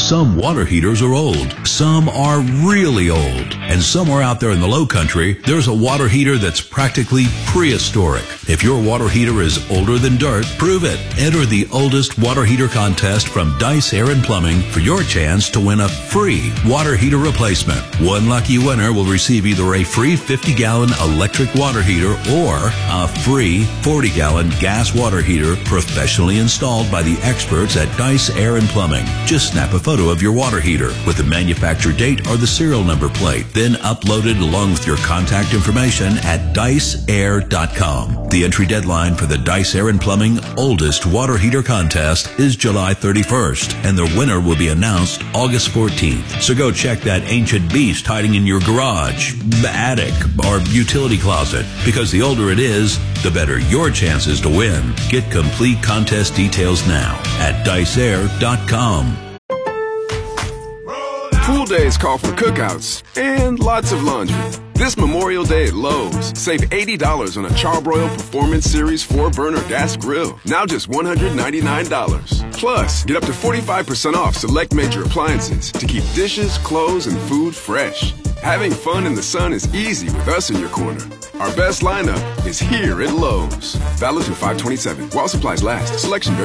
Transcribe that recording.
Some water heaters are old. Some are really old. And somewhere out there in the low country, there's a water heater that's practically prehistoric. If your water heater is older than dirt, prove it. Enter the oldest water heater contest from Dice Air and Plumbing for your chance to win a free water heater replacement. One lucky winner will receive either a free 50-gallon electric water heater or a free 40-gallon gas water heater professionally installed by the experts at Dice Air and Plumbing. Just snap a photo of your water heater with the manufacturer date or the serial number plate, then upload it along with your contact information at diceair.com. The entry deadline for the Dice Air and Plumbing Oldest Water Heater Contest is July 31st, and the winner will be announced August 14th. So go check that ancient beast hiding in your garage, attic, or utility closet, because the older it is, the better your chances to win. Get complete contest details now at diceair.com. Pool days call for cookouts and lots of laundry. This Memorial Day at Lowe's, save $80 on a Charbroil Performance Series 4-burner gas grill. Now just $199. Plus, get up to 45% off select major appliances to keep dishes, clothes, and food fresh. Having fun in the sun is easy with us in your corner. Our best lineup is here at Lowe's. Valid through 5/27. While supplies last. Selection varies.